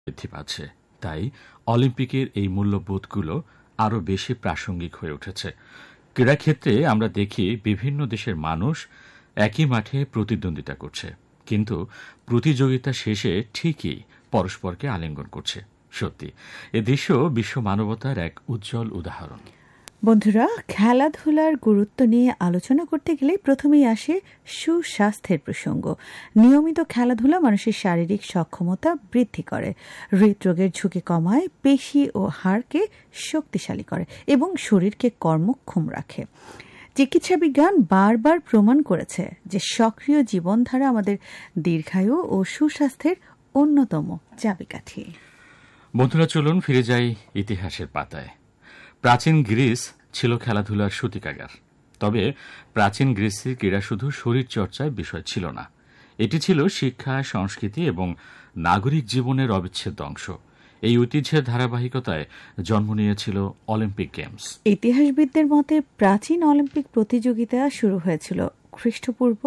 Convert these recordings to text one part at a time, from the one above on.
বৃদ্ধি পাচ্ছে, তাই অলিম্পিকের এই মূল্যবোধগুলো আরও বেশি প্রাসঙ্গিক হয়ে উঠেছে। ক্রীড়াক্ষেত্রে আমরা দেখি বিভিন্ন দেশের মানুষ একই মাঠে প্রতিদ্বন্দ্বিতা করছে, কিন্তু প্রতিযোগিতা শেষে ঠিকই পরস্পরকে আলিঙ্গন করছে। সত্যি এ দৃশ্য বিশ্ব মানবতার এক উজ্জ্বল উদাহরণ। বন্ধুরা, খেলাধুলার গুরুত্ব নিয়ে আলোচনা করতে গেলে প্রথমেই আসে সুস্বাস্থ্যের প্রসঙ্গ। নিয়মিত খেলাধুলা মানুষের শারীরিক সক্ষমতা বৃদ্ধি করে, হৃদরোগের ঝুঁকি কমায়, পেশি ও হাড়কে শক্তিশালী করে এবং শরীরকে কর্মক্ষম রাখে। চিকিৎসা বিজ্ঞান বারবার প্রমাণ করেছে যে সক্রিয় জীবনধারা আমাদের দীর্ঘায়ু ও সুস্বাস্থ্যের অন্যতম চাবিকাঠি। বন্ধুরা, চলুন ফিরে যাই ইতিহাসের পাতায়। প্রাচীন গ্রিস ছিল খেলাধুলার সূতিকাগার। তবে প্রাচীন গ্রিসের ক্রীড়া শুধু শরীরচর্চার বিষয় ছিল না, এটি ছিল শিক্ষা, সংস্কৃতি এবং নাগরিক জীবনের অবিচ্ছেদ্য অংশ। এই ঐতিহ্যের ধারাবাহিকতায় জন্ম নিয়েছিল অলিম্পিক গেমস। ইতিহাসবিদদের মতে প্রাচীন অলিম্পিক প্রতিযোগিতা শুরু হয়েছিল খ্রিস্টপূর্ব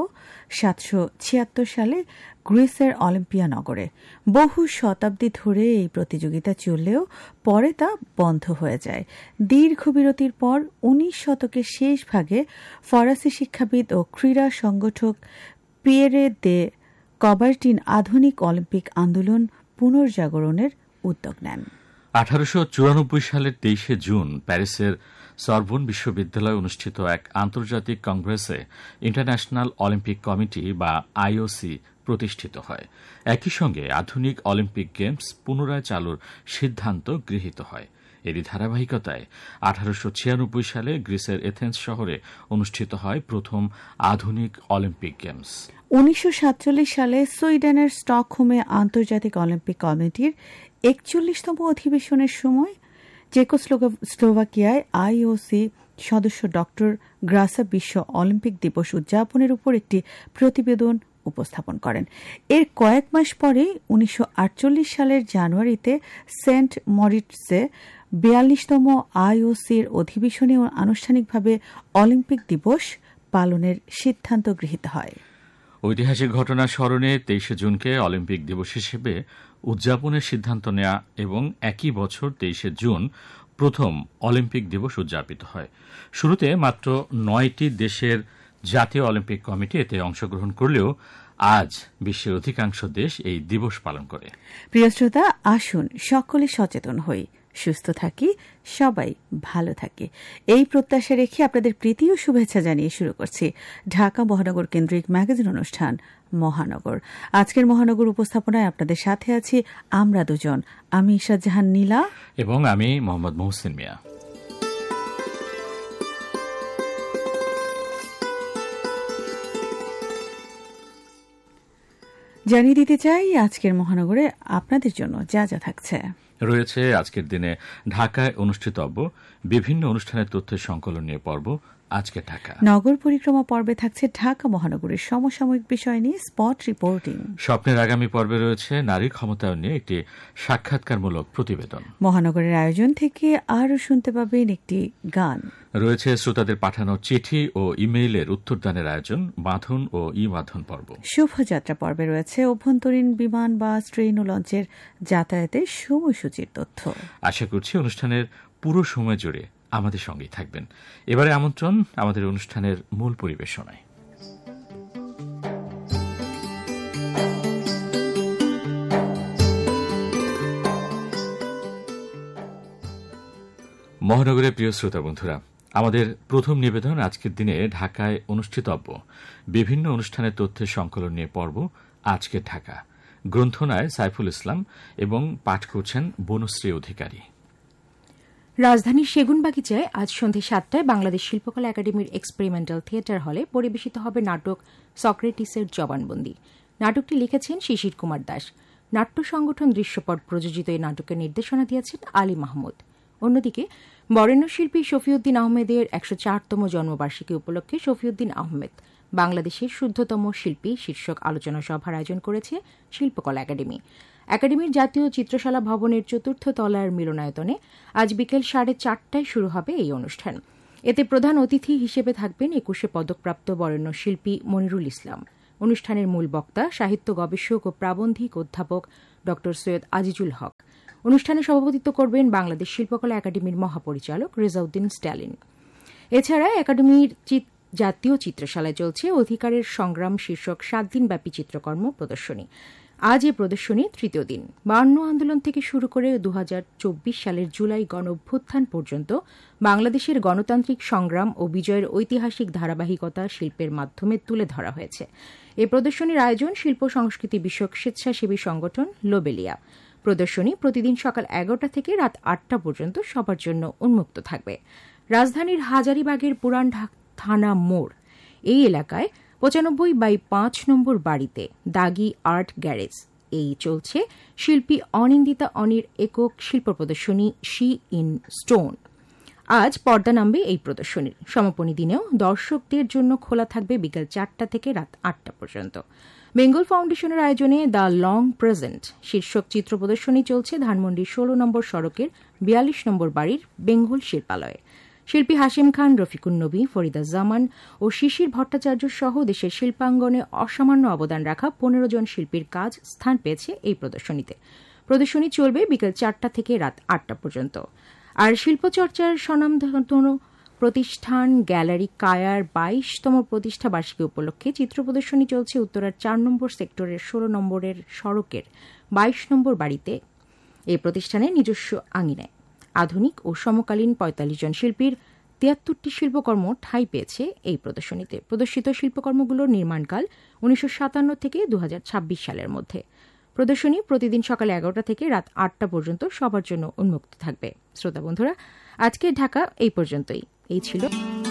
776 সালে গ্রিসের অলিম্পিয়া নগরে। বহু শতাব্দী ধরে এই প্রতিযোগিতা চললেও পরে তা বন্ধ হয়ে যায়। দীর্ঘ বিরতির পর 19 শতকের শেষ ভাগে ফরাসি শিক্ষাবিদ ও ক্রীড়া সংগঠক পিয়েরে দে কবার্টিন আধুনিক অলিম্পিক আন্দোলন পুনর্জাগরণের উদ্যোগ নেন। 1894 সালের 23 জুন প্যারিসের সরবোন বিশ্ববিদ্যালয়ে অনুষ্ঠিত এক আন্তর্জাতিক কংগ্রেসে ইন্টারন্যাশনাল অলিম্পিক কমিটি বা আইওসি প্রতিষ্ঠিত হয়। একই সঙ্গে আধুনিক অলিম্পিক গেমস পুনরায় চালুর সিদ্ধান্ত গৃহীত হয়। এরই ধারাবাহিকতায় 1896 সালে গ্রিসের এথেন্স শহরে অনুষ্ঠিত হয় প্রথম আধুনিক অলিম্পিক গেমস। 1947 সালে সুইডেনের স্টকহোমে আন্তর্জাতিক অলিম্পিক কমিটির 41তম অধিবেশনের সময় চেকোস্লোভাকিয়ায় আইওসি সদস্য ডক্টর গ্রাসা বিশ্ব অলিম্পিক দিবস উদযাপনের উপর একটি প্রতিবেদন উপস্থাপন করেন। এর কয়েক মাস পরে 1948 সালের জানুয়ারিতে সেন্ট মরিটসে 42তম আইওসির অধিবেশনে আনুষ্ঠানিকভাবে অলিম্পিক দিবস পালনের সিদ্ধান্ত গৃহীত হয়। ঐতিহাসিক ঘটনা স্মরণে 23 জুনকে অলিম্পিক দিবস হিসেবে উদযাপনের সিদ্ধান্ত নেওয়া এবং একই বছর 23 জুন প্রথম অলিম্পিক দিবস উদযাপিত হয়। শুরুতে মাত্র 9টি দেশের জাতীয় অলিম্পিক কমিটি এতে অংশগ্রহণ করলেও আজ বিশ্বের অধিকাংশ দেশ এই দিবস পালন করে। প্রিয় শ্রোতা, আসুন সকলে সচেতন হই, সুস্থ থাকি, সবাই ভালো থাকে, এই প্রত্যাশা রেখে আপনাদের প্রীতি ও শুভেচ্ছা জানিয়ে শুরু করছি ঢাকা মহানগর কেন্দ্রিক ম্যাগাজিন অনুষ্ঠান মহানগর। আজকের মহানগর উপস্থাপনায় আপনাদের সাথে আছি আমরা দুজন, আমি ইশরাত জাহান নীলা এবং আমি মোহাম্মদ মোহসিন মিয়া। জানিয়ে দিতে চাই আজকের মহানগরে আপনাদের জন্য যা যা থাকছে। রয়েছে আজকের দিনে ঢাকায় অনুষ্ঠিতব্য বিভিন্ন অনুষ্ঠানের তথ্যের সংকলন নিয়ে পর্ব আজকে ঢাকা। নগর পরিক্রমা পর্বে থাকছে ঢাকা মহানগরের সমসাময়িক বিষয় নিয়ে স্পট রিপোর্টিং। স্বপ্নের আগামী পর্বে রয়েছে নারী ক্ষমতায়ন নিয়ে একটি সাক্ষাৎকারমূলক প্রতিবেদন। মহানগরের আয়োজন থেকে আরও শুনতে পাবেন একটি গান। রয়েছে শ্রোতাদের পাঠানো চিঠি ও ইমেইলের উত্তরদানের আয়োজন, বাঁধন ও ই বাঁধন পর্ব। শুভযাত্রা পর্বে রয়েছে অভ্যন্তরীণ বিমান, বাস, ট্রেন ও লঞ্চের যাতায়াতের সময়সূচির তথ্য। আশা করছি অনুষ্ঠানের পুরো সময় জুড়ে আমাদের সঙ্গেই থাকবেন। এবারে আমন্ত্রণ আমাদের অনুষ্ঠানের মূল পরিবেশনায়। মহানগরের প্রিয় শ্রোতা বন্ধুরা, আমাদের প্রথম নিবেদন আজকের দিনে ঢাকায় অনুষ্ঠিতব্য বিভিন্ন অনুষ্ঠানের তথ্যের সংকলন নিয়ে পর্ব আজকে ঢাকা। গ্রন্থনায় সাইফুল ইসলাম এবং পাঠ করছেন বনশ্রী অধিকারী। রাজধানীর সেগুনবাগিচায় আজ সন্ধ্যে 7টায় বাংলাদেশ শিল্পকলা একাডেমির এক্সপেরিমেন্টাল থিয়েটার হলে পরিবেশিত হবে নাটক সক্রেটিসের জবানবন্দি। নাটকটি লিখেছেন শিশির কুমার দাস। নাট্য সংগঠন দৃশ্যপট প্রযোজিত এই নাটকের নির্দেশনা দিয়েছেন আলী মাহমুদ। অন্যদিকে বরেণ্য শিল্পী শফিউদ্দিন আহমেদের 104তম জন্মবার্ষিকী উপলক্ষে শফিউদ্দিন আহমেদ বাংলাদেশের শুদ্ধতম শিল্পী শীর্ষক আলোচনা সভার আয়োজন করেছে শিল্পকলা একাডেমি। একাডেমির জাতীয় চিত্রশালা ভবনের 4র্থ তলার মিলনায়তনে আজ বিকেল 4:30টায় শুরু হবে এই অনুষ্ঠান। এতে প্রধান অতিথি হিসেবে থাকবেন 21শে পদকপ্রাপ্ত বরেণ্য শিল্পী মনিরুল ইসলাম। অনুষ্ঠানের মূল বক্তা সাহিত্য গবেষক ও প্রাবন্ধিক অধ্যাপক ড সৈয়দ আজিজুল হক। অনুষ্ঠানে সভাপতিত্ব করবেন বাংলাদেশ শিল্পকলা একাডেমির মহাপরিচালক রেজাউদ্দিন স্ট্যালিন। এছাড়া একাডেমির জাতীয় চিত্রশালায় চলছে অধিকারের সংগ্রাম শীর্ষক 7 দিনব্যাপী চিত্রকর্ম প্রদর্শনী। আজ এ প্রদর্শনী তৃতীয় দিন। 52 আন্দোলন থেকে শুরু করে 2024 সালের জুলাই গণঅভ্যুত্থান পর্যন্ত বাংলাদেশের গণতান্ত্রিক সংগ্রাম ও বিজয়ের ঐতিহাসিক ধারাবাহিকতা শিল্পের মাধ্যমে তুলে ধরা হয়েছে। এ প্রদর্শনীর আয়োজন শিল্প সংস্কৃতি বিষয়ক স্বেচ্ছাসেবী সংগঠন লোবেলিয়া। প্রদর্শনী প্রতিদিন সকাল 11টা থেকে রাত 8টা পর্যন্ত সবার জন্য উন্মুক্ত থাকবে। রাজধানীর হাজারীবাগের পুরান থানা মোড় এই এলাকায় 95/5 নম্বর বাড়িতে দাগি আর্ট গ্যারেজ এই চলছে শিল্পী অনিন্দিতা অনির একক শিল্প প্রদর্শনী শি ইন স্টোন। আজ পর্দা নামবে এই প্রদর্শনীর। সমাপনী দিনেও দর্শকদের জন্য খোলা থাকবে বিকেল 4টা থেকে রাত 8টা পর্যন্ত। বেঙ্গল ফাউন্ডেশনের আয়োজনে দ্য লং প্রেজেন্ট শীর্ষক চিত্র প্রদর্শনী চলছে ধানমন্ডির 16 নম্বর সড়কের 42 নম্বর বাড়ির বেঙ্গল শিল্পালয়ে। শিল্পী হাশিম খান, রফিকুন নবী, ফরিদা জামান ও শিশির ভট্টাচার্য সহ দেশের শিল্পাঙ্গনে অসামান্য অবদান রাখা 15 জন শিল্পীর কাজ স্থান পেয়েছে এই প্রদর্শনীতে। প্রদর্শনী চলবে বিকেল 4টা থেকে রাত 8টা পর্যন্ত। আর শিল্পচর্চার স্বনামধন্য প্রতিষ্ঠান গ্যালারি কায়ার 22তম প্রতিষ্ঠা বার্ষিকী উপলক্ষে চিত্র প্রদর্শনী চলছে উত্তরার 4 নম্বর সেক্টরের 16 নম্বরের সড়কের 22 নম্বর বাড়িতে। এই প্রতিষ্ঠানের নিজস্ব আঙিনায় আধুনিক ও সমকালীন 45 জন শিল্পীর 73টি শিল্পকর্ম ঠাঁই পেয়েছে এই প্রদর্শনীতে। প্রদর্শিত শিল্পকর্মগুলোর নির্মাণকাল 1957 থেকে 2026 সালের মধ্যে। প্রদর্শনী প্রতিদিন সকাল 11টা থেকে রাত 8টা পর্যন্ত সবার জন্য উন্মুক্ত থাকবে। শ্রোতা বন্ধুরা, আজকের ঢাকা এই পর্যন্তই। এই ছিল